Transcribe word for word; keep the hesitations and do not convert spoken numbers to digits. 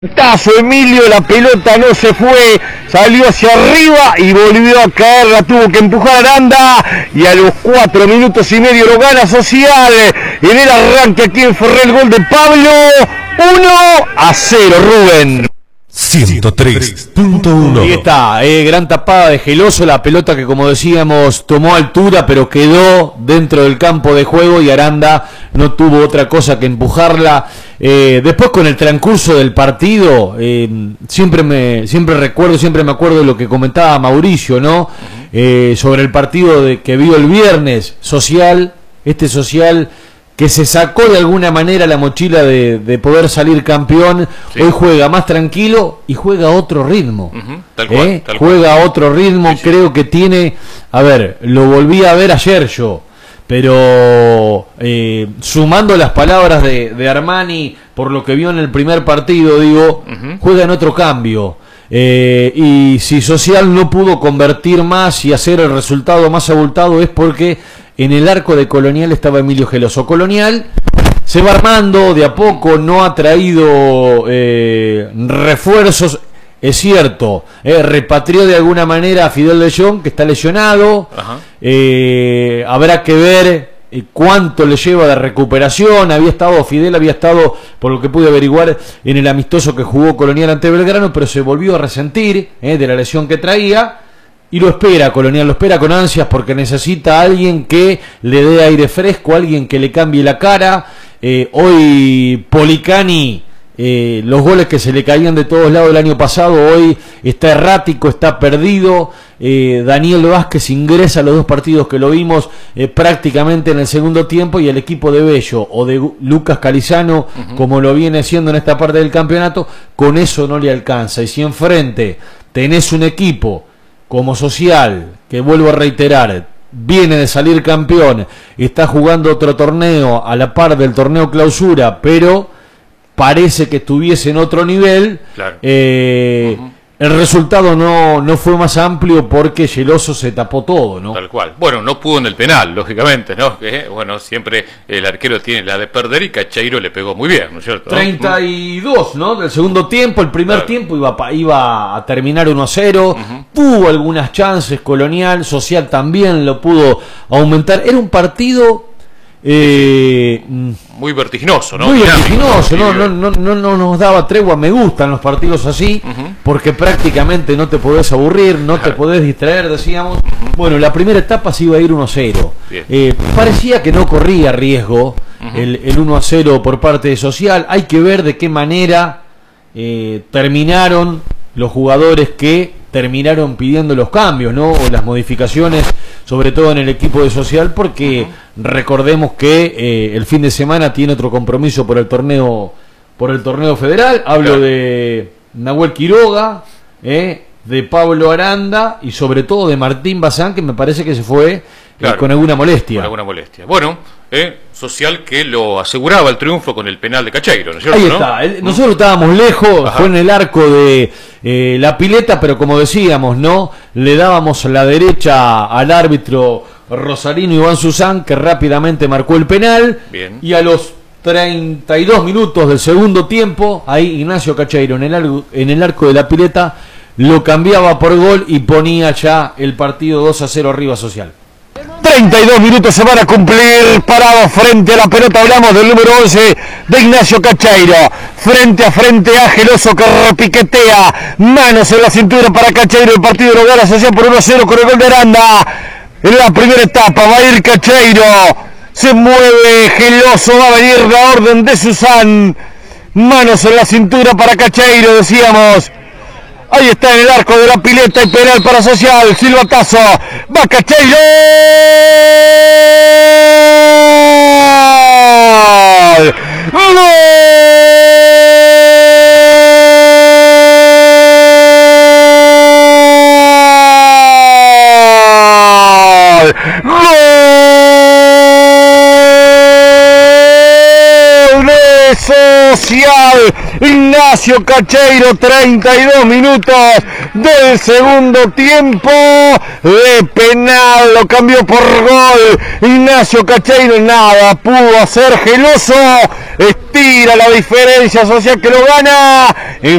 Tazo Emilio, la pelota no se fue, salió hacia arriba y volvió a caer, la tuvo que empujar Aranda y a los cuatro minutos y medio lo gana Social en el arranque aquí en Ferrer, el gol de Pablo, uno a cero, Rubén. ciento tres punto uno. Ahí está, eh, gran tapada de Geloso, la pelota que como decíamos tomó altura pero quedó dentro del campo de juego y Aranda no tuvo otra cosa que empujarla. Eh, después con el transcurso del partido, eh, siempre me siempre recuerdo, siempre me acuerdo de lo que comentaba Mauricio, ¿no? Eh, sobre el partido de, que vio el viernes, Social, este Social que se sacó de alguna manera la mochila de, de poder salir campeón, sí. Hoy juega más tranquilo y juega a otro ritmo, uh-huh. tal cual, ¿eh? tal juega cual. a otro ritmo, sí, sí. Creo que tiene, a ver, lo volví a ver ayer yo, pero eh, sumando las palabras de, de Armani por lo que vio en el primer partido, digo, uh-huh. juega en otro cambio. Eh, y si Social no pudo convertir más y hacer el resultado más abultado es porque en el arco de Colonial estaba Emilio Geloso. Colonial se va armando de a poco, no ha traído eh, refuerzos, es cierto, eh, repatrió de alguna manera a Fidel de Jong, que está lesionado, eh, habrá que ver cuánto le lleva de recuperación. Había estado, Fidel había estado, por lo que pude averiguar, en el amistoso que jugó Colonial ante Belgrano, pero se volvió a resentir eh, de la lesión que traía. Y lo espera, Colonial, lo espera con ansias porque necesita a alguien que le dé aire fresco, alguien que le cambie la cara. Eh, hoy Policani, eh, los goles que se le caían de todos lados el año pasado, hoy está errático, está perdido. Eh, Daniel Vázquez ingresa a los dos partidos que lo vimos eh, prácticamente en el segundo tiempo y el equipo de Bello o de Lucas Calizano, uh-huh. como lo viene haciendo en esta parte del campeonato, con eso no le alcanza. Y si enfrente tenés un equipo como Social, que vuelvo a reiterar, viene de salir campeón, está jugando otro torneo a la par del torneo clausura, pero parece que estuviese en otro nivel, claro. eh, uh-huh. el resultado no, no fue más amplio porque Geloso se tapó todo, ¿no? Tal cual. Bueno, no pudo en el penal, lógicamente, ¿no? Que, bueno, siempre el arquero tiene la de perder y Cacheiro le pegó muy bien, ¿no es cierto? treinta y dos, ¿no? Del segundo tiempo, el primer claro. tiempo iba, iba a terminar uno a cero, uh-huh. tuvo algunas chances, Colonial, Social también lo pudo aumentar. Era un partido Eh, muy vertiginoso, ¿no? Muy vertiginoso, no, no, no, no, no nos daba tregua. Me gustan los partidos así, uh-huh. porque prácticamente no te podés aburrir, no te podés distraer, decíamos. Uh-huh. Bueno, la primera etapa se iba a ir uno a cero. Eh, parecía que no corría riesgo uh-huh. el, el uno a cero por parte de Social. Hay que ver de qué manera eh, terminaron los jugadores que terminaron pidiendo los cambios, ¿no? O las modificaciones, sobre todo en el equipo de Social, porque uh-huh. recordemos que eh, el fin de semana tiene otro compromiso por el torneo, por el torneo federal. Hablo claro. de Nahuel Quiroga, eh, de Pablo Aranda y sobre todo de Martín Bazán, que me parece que se fue claro. eh, con alguna molestia. Con alguna molestia. Bueno, eh, Social que lo aseguraba el triunfo con el penal de Cacheiro, ¿no es cierto? Ahí ¿no? está. El, nosotros estábamos lejos, Ajá. fue en el arco de eh, la pileta, pero como decíamos, ¿no? Le dábamos la derecha al árbitro rosarino Iván Susán, que rápidamente marcó el penal. Bien. Y a los treinta y dos minutos del segundo tiempo, ahí Ignacio Cacheiro en el, arco, en el arco de la pileta lo cambiaba por gol y ponía ya el partido dos a cero arriba Social. treinta y dos minutos se van a cumplir, parado frente a la pelota, hablamos del número once de Ignacio Cacheiro, frente a frente a Geloso que repiquetea, manos en la cintura para Cacheiro, el partido lo gana Social por uno a cero con el gol de Aranda. En la primera etapa va a ir Cacheiro, se mueve Geloso, va a venir la orden de Susán, manos en la cintura para Cacheiro, decíamos. Ahí está en el arco de la pileta y penal para Social. Silbatazo. Va Cacheiro. ¡Gol! ¡Gol! ¡Gol de Social! Ignacio Cacheiro, treinta y dos minutos del segundo tiempo, de penal, lo cambió por gol. Ignacio Cacheiro, nada pudo hacer Geloso, estira la diferencia social que lo gana.